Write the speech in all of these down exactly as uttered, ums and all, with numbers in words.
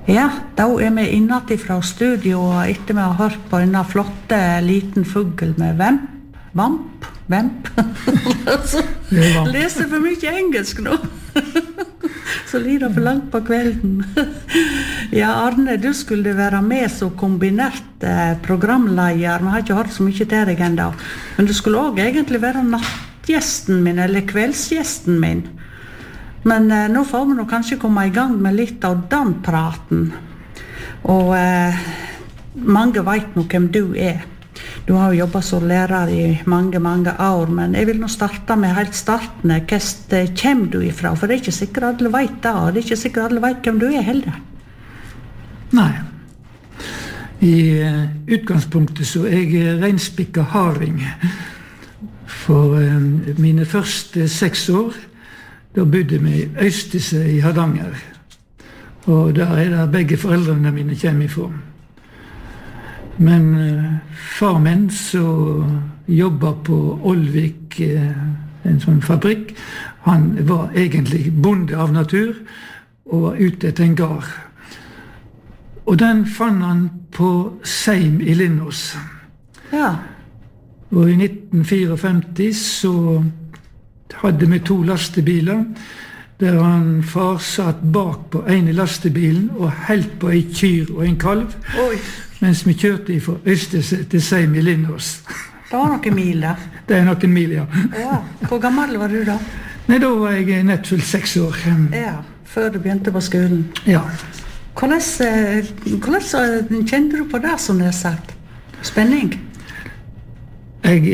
Ja, da er vi innat fra studio etter vi har hørt på en flotte liten fugl med vemp, vamp, vemp. Leser for mye engelsk nå. Så lider for langt på kvelden. Ja, Arne, du skulle være med som kombinert eh, programleder. Vi har ikke hørt så mye til deg enda. Men du skulle også egentlig være nattgjesten min, eller kveldsgjesten min. Men eh, nå får vi nå kanskje komme i gang med litt av den praten. Og eh, mange vet nå hvem du er. Du har jo jobbet som lærer i mange, mange år, men jeg vil nå starte med helt starten. Hvor kommer du ifra? For det er ikke sikkert alle vet det, og det er ikke sikkert alle vet hvem du er heller. Nei. I uh, utgangspunktet så er jeg reinspikket harding. For uh, mine første seks år, da bodde vi i Øystese i Hardanger. Og der er det begge foreldrene mine kommer ifra. Men uh, far min så jobbet på Olvik, uh, en sånn fabrikk. Han var egentlig bonde av natur og var ute etter en gard. Og den fant han på Seim i Lindås. Ja. Og i nitten femtifire så hadde vi to lastebiler, der han far satt bak på en i lastebilen og helt på en kyr og en kalv. Oi. Mens vi kjørte fra Øystese til Seim i Lindås. Det var noen mil da. Det er noen mil, ja. Ja. Hvor gammel var du da? Nei, da var jeg nett fullt seks år. Ja, før du begynte på skolen. Ja. Hvordan, hvordan kjente du på det som jeg har sagt? Spenning? Jeg,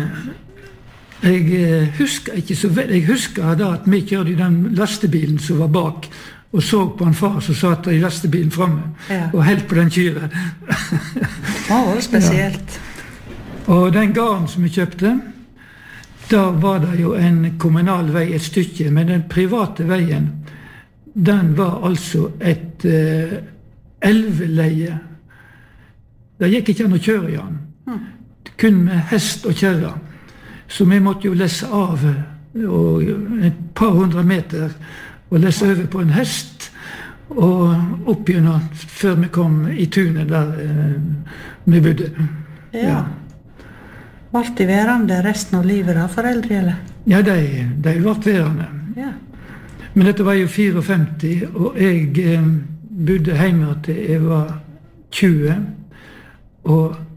jeg husker ikke så vel. Jeg husker da at vi kjørte i den lastebilen som var bak, og så på en far som satt i lastebilen fremme, ja. Og helt på den kyren. Det var spesielt. Ja. Og den gården som vi kjøpte, da var det jo en kommunal vei et stykke, men den private veien, den var altså et uh, elveleie. Det gikk ikke an å kjøre i den. Hmm. Kun med hest og kjerre. Så vi måtte jo lesse av og et par hundre meter og lesse over på en hest og opp gjennom før vi kom i tunet der uh, vi bodde. Ja. Ja. Var de værende resten av livet da, foreldre, eller? Ja, de, de var værende. Ja. Men dette var jo femtifire, og jeg eh, bodde hjemme til jeg var tjue, og